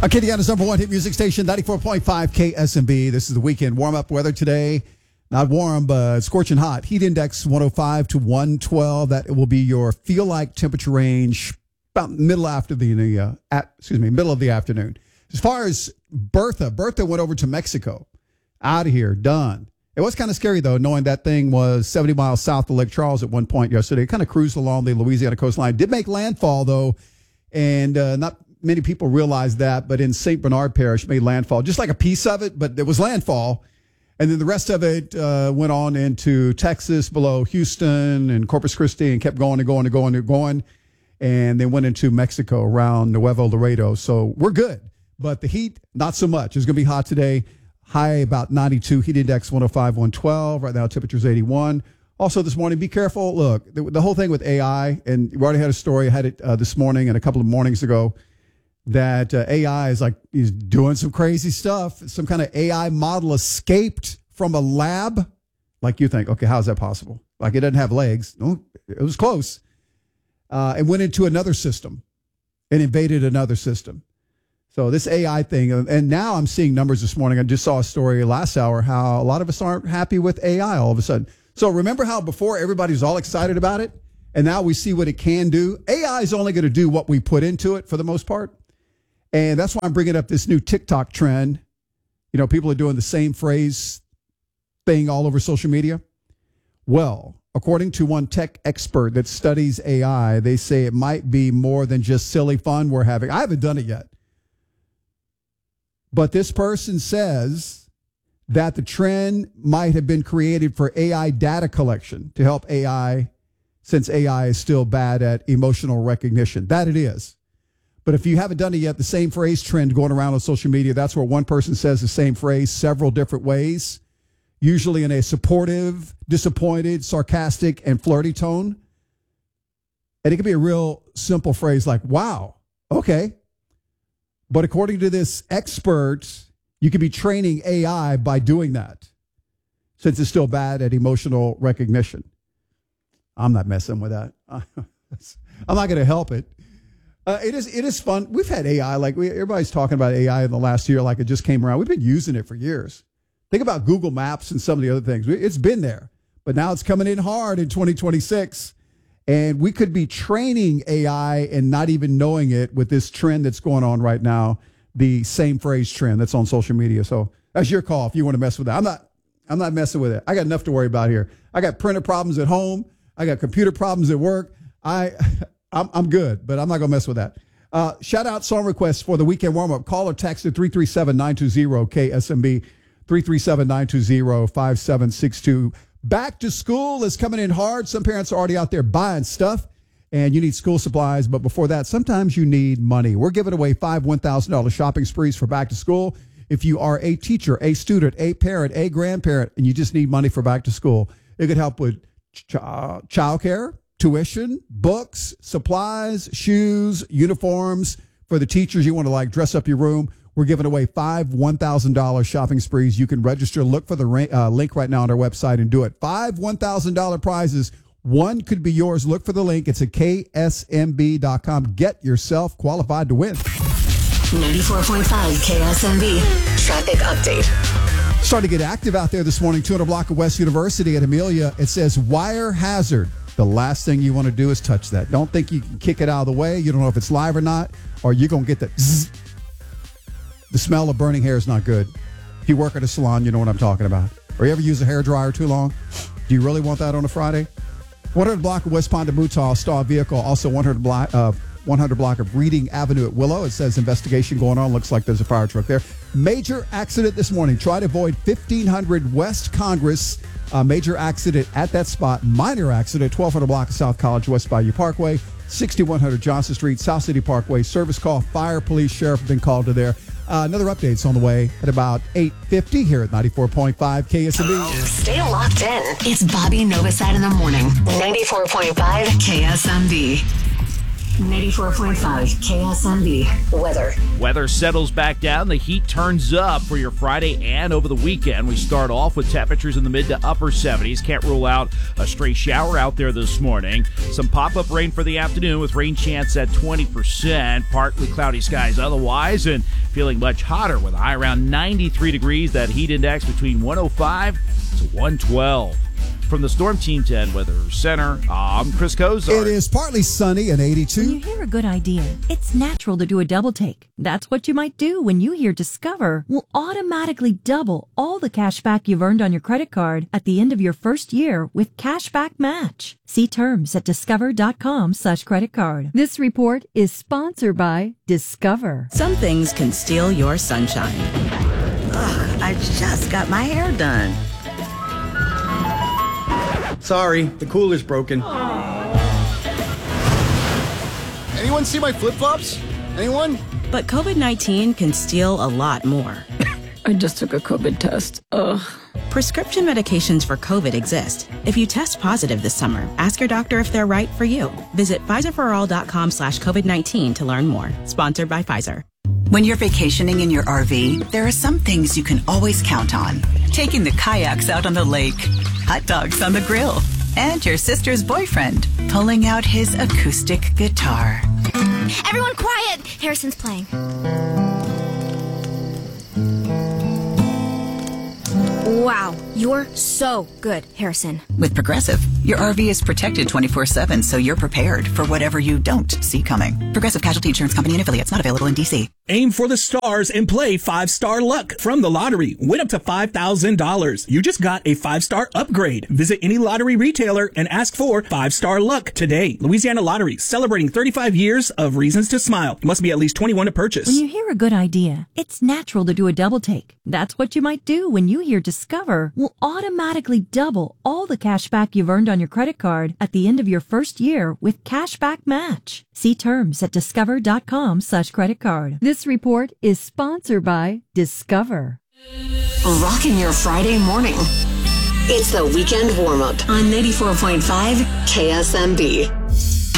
Acadiana's number one hit music station, 94.5 KSMB. This is the weekend warm-up weather today. Not warm, but scorching hot. Heat index 105 to 112. That will be your feel-like temperature range about middle of the afternoon. As far as Bertha went over to Mexico. Out of here, done. It was kind of scary, though, knowing that thing was 70 miles south of Lake Charles at one point yesterday. It kind of cruised along the Louisiana coastline. Did make landfall, though, and not many people realize that, but in St. Bernard Parish made landfall, just like a piece of it, but it was landfall. And then the rest of it went on into Texas below Houston and Corpus Christi and kept going and going and going and going. And then went into Mexico around Nuevo Laredo. So we're good. But the heat, not so much. It's going to be hot today. High about 92, heat index 105, 112. Right now, temperature's 81. Also this morning, be careful. Look, the whole thing with AI, and we already had a story. I had it this morning and a couple of mornings ago, that AI is doing some crazy stuff. Some kind of AI model escaped from a lab. Like you think, okay, how is that possible? Like it doesn't have legs. No, it was close. It went into another system and invaded another system. So this AI thing, and now I'm seeing numbers this morning. I just saw a story last hour how a lot of us aren't happy with AI all of a sudden. So remember how before everybody was all excited about it? And now we see what it can do. AI is only going to do what we put into it for the most part. And that's why I'm bringing up this new TikTok trend. You know, people are doing the same phrase thing all over social media. Well, according to one tech expert that studies AI, they say it might be more than just silly fun we're having. I haven't done it yet. But this person says that the trend might have been created for AI data collection to help AI, since AI is still bad at emotional recognition. That it is. But if you haven't done it yet, the same phrase trend going around on social media, that's where one person says the same phrase several different ways, usually in a supportive, disappointed, sarcastic, and flirty tone. And it can be a real simple phrase like, wow, okay. But according to this expert, you could be training AI by doing that, since it's still bad at emotional recognition. I'm not messing with that. I'm not going to help it. It is fun. We've had AI, everybody's talking about AI in the last year, like it just came around. We've been using it for years. Think about Google Maps and some of the other things. It's been there, but now it's coming in hard in 2026. And we could be training AI and not even knowing it with this trend that's going on right now, the same phrase trend that's on social media. So that's your call if you want to mess with that. I'm not messing with it. I got enough to worry about here. I got printer problems at home. I got computer problems at work. I'm good, but I'm not going to mess with that. Shout out song requests for the weekend warm-up. Call or text at 337-920-KSMB, 337-920-5762. Back to school is coming in hard. Some parents are already out there buying stuff, and you need school supplies. But before that, sometimes you need money. We're giving away 5 $1,000 shopping sprees for back to school. If you are a teacher, a student, a parent, a grandparent, and you just need money for back to school, it could help with childcare, tuition, books, supplies, shoes, uniforms. For the teachers, you want to dress up your room. We're giving away 5 $1,000 shopping sprees. You can register. Look for the link right now on our website and do it. 5 $1,000 prizes. One could be yours. Look for the link. It's at ksmb.com. Get yourself qualified to win. 94.5 KSMB traffic update. Starting to get active out there this morning. 200 block of West University at Amelia. It says wire hazard. The last thing you want to do is touch that. Don't think you can kick it out of the way. You don't know if it's live or not, or you're going to get the zzz. The smell of burning hair is not good. If you work at a salon, you know what I'm talking about. Or you ever use a hair dryer too long? Do you really want that on a Friday? 100 block of West Pond of Mutah, stalled vehicle. Also 100 block of Reading Avenue at Willow. It says investigation going on. Looks like there's a fire truck there. Major accident this morning. Try to avoid 1500 West Congress. Major accident at that spot. Minor accident, 1200 block of South College, West Bayou Parkway. 6100 Johnson Street, South City Parkway. Service call. Fire, police, sheriff have been called to there. Another update's on the way at about 8:50 here at 94.5 KSMB. Stay locked in. It's Bobby Novosad in the morning. 94.5 KSMB. 94.5 KSMB weather. Weather settles back down. The heat turns up for your Friday and over the weekend. We start off with temperatures in the mid to upper 70s. Can't rule out a stray shower out there this morning. Some pop-up rain for the afternoon with rain chance at 20%. Partly cloudy skies otherwise, and feeling much hotter with a high around 93 degrees. That heat index between 105 to 112. From the Storm Team 10 Weather Center, I'm Chris Kozar. It is partly sunny and 82. When you hear a good idea, it's natural to do a double take. That's what you might do when you hear Discover will automatically double all the cash back you've earned on your credit card at the end of your first year with Cashback Match. See terms at discover.com/credit card. This report is sponsored by Discover. Some things can steal your sunshine. Ugh, I just got my hair done. Sorry, the cooler's broken. Anyone see my flip-flops? Anyone? But COVID-19 can steal a lot more. I just took a COVID test. Ugh. Prescription medications for COVID exist. If you test positive this summer, ask your doctor if they're right for you. Visit PfizerForAll.com/COVID-19 to learn more. Sponsored by Pfizer. When you're vacationing in your RV, there are some things you can always count on. Taking the kayaks out on the lake, hot dogs on the grill, and your sister's boyfriend pulling out his acoustic guitar. Everyone quiet! Harrison's playing. Wow, you're so good, Harrison. With Progressive, your RV is protected 24/7, so you're prepared for whatever you don't see coming. Progressive Casualty Insurance Company and affiliates, not available in D.C. Aim for the stars and play 5-Star Luck from the lottery. Win up to $5,000. You just got a 5-star upgrade. Visit any lottery retailer and ask for 5-Star Luck today. Louisiana Lottery, celebrating 35 years of reasons to smile. Must be at least 21 to purchase. When you hear a good idea, it's natural to do a double take. That's what you might do when you hear Discover will automatically double all the cash back you've earned on your credit card at the end of your first year with Cashback Match. See terms at discover.com/credit card. This report is sponsored by Discover. Rocking your Friday morning. It's the weekend warm-up on 94.5 KSMB.